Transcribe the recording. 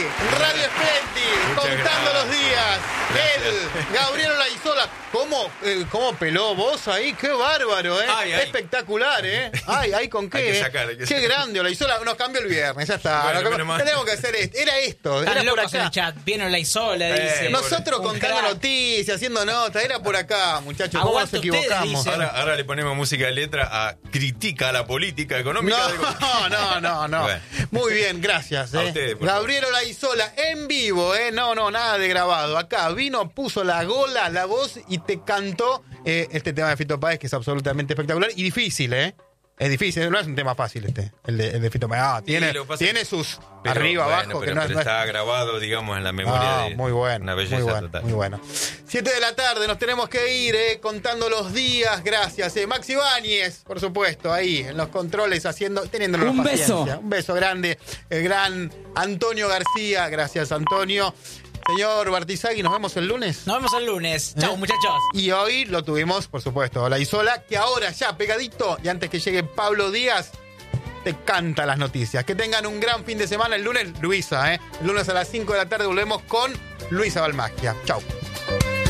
Radio Splendid, contando los días. Él, Gabriel Olaizola. ¿Cómo peló vos ahí? ¡Qué bárbaro, Espectacular, Ay, ¿con qué? Hay que sacar. Qué grande, Olaizola. Nos cambió el viernes, ya está. Bueno, tenemos que hacer esto. Era esto. Están Era por locos en acá. el chat. Viene Olaizola, dice. Nosotros contando noticias, haciendo notas. Era por acá, muchachos. ¿Cómo nos Aguante ustedes, equivocamos? dice. Ahora le ponemos música de letra a critica la política económica. No. Bueno. Muy bien, gracias. A ustedes, por Gabriel Olaizola, en vivo, No, nada de grabado. Acá vino, puso la gola, la voz y te cantó este tema de Fito Páez, que es absolutamente espectacular y difícil, Es difícil, no es un tema fácil el de Fito Páez. Tiene sus arriba, abajo, que no es... está grabado, digamos, en la memoria de muy bueno, una belleza total. Muy bueno. 7 de la tarde, nos tenemos que ir, contando los días, gracias. Maxi Báñez, por supuesto, ahí, en los controles, teniéndonos Un paciencia. beso. Un beso grande, el gran Antonio García, gracias Antonio. Señor Bartizagui, ¿nos vemos el lunes? Nos vemos el lunes. Chau, muchachos. Y hoy lo tuvimos, por supuesto, Olaizola, que ahora ya pegadito, y antes que llegue Pablo Díaz, te canta las noticias. Que tengan un gran fin de semana. El lunes, Luisa, El lunes a las 5 de la tarde volvemos con Luisa Balmagia. Chau.